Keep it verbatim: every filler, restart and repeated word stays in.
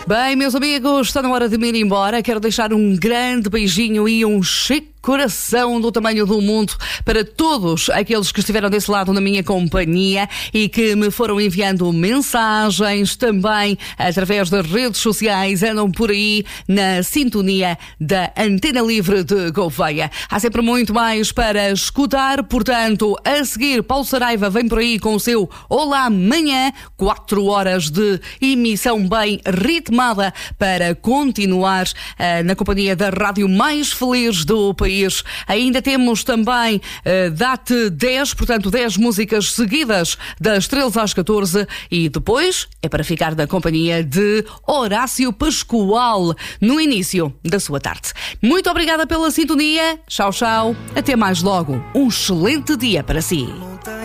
Bem, meus amigos, está na hora de me ir embora. Quero deixar um grande beijinho e um chique coração do tamanho do mundo para todos aqueles que estiveram desse lado na minha companhia e que me foram enviando mensagens também através das redes sociais, andam por aí na sintonia da Antena Livre de Gouveia. Há sempre muito mais para escutar, portanto, a seguir, Paulo Saraiva vem por aí com o seu Olá Amanhã, quatro horas de emissão bem ritmada para continuar uh, na companhia da rádio mais feliz do país. Ainda temos também uh, Date dez, portanto dez músicas seguidas das treze às catorze e depois é para ficar da companhia de Horácio Pascoal no início da sua tarde. Muito obrigada pela sintonia, tchau, tchau, até mais logo, um excelente dia para si.